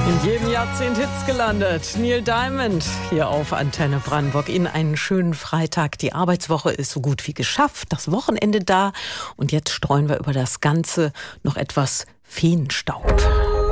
In jedem Jahrzehnt Hits gelandet. Neil Diamond hier auf Antenne Brandenburg. Ihnen einen schönen Freitag. Die Arbeitswoche ist so gut wie geschafft. Das Wochenende da. Und jetzt streuen wir über das Ganze noch etwas Feenstaub.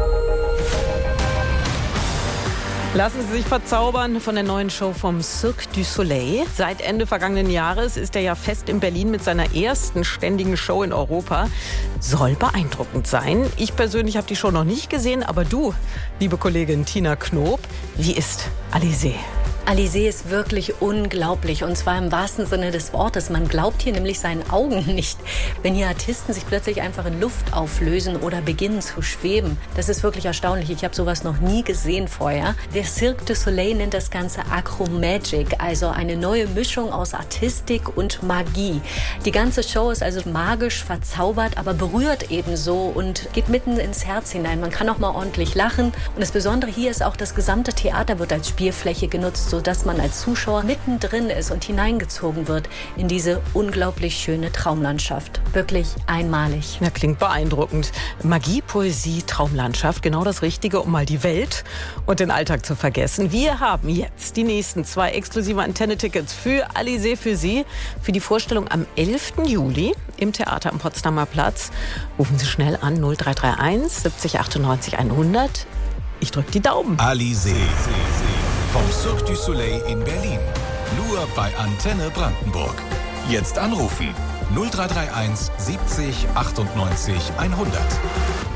Lassen Sie sich verzaubern von der neuen Show vom Cirque du Soleil. Seit Ende vergangenen Jahres ist er ja fest in Berlin mit seiner ersten ständigen Show in Europa. Soll beeindruckend sein. Ich persönlich habe die Show noch nicht gesehen, aber du, liebe Kollegin Tina Knob, wie ist Alizée? Alizée ist wirklich unglaublich, und zwar im wahrsten Sinne des Wortes. Man glaubt hier nämlich seinen Augen nicht, wenn hier Artisten sich plötzlich einfach in Luft auflösen oder beginnen zu schweben. Das ist wirklich erstaunlich. Ich habe sowas noch nie gesehen vorher. Der Cirque du Soleil nennt das Ganze Acromagic, also eine neue Mischung aus Artistik und Magie. Die ganze Show ist also magisch verzaubert, aber berührt ebenso und geht mitten ins Herz hinein. Man kann auch mal ordentlich lachen. Und das Besondere hier ist auch, das gesamte Theater wird als Spielfläche genutzt, sodass man als Zuschauer mittendrin ist und hineingezogen wird in diese unglaublich schöne Traumlandschaft. Wirklich einmalig. Ja, klingt beeindruckend. Magie, Poesie, Traumlandschaft, genau das Richtige, um mal die Welt und den Alltag zu vergessen. Wir haben jetzt die nächsten 2 exklusive Antenne-Tickets für Alizée für Sie, für die Vorstellung am 11. Juli im Theater am Potsdamer Platz. Rufen Sie schnell an 0331 70 98 100. Ich drücke die Daumen. Alizée vom Cirque du Soleil in Berlin. Nur bei Antenne Brandenburg. Jetzt anrufen 0331 70 98 100.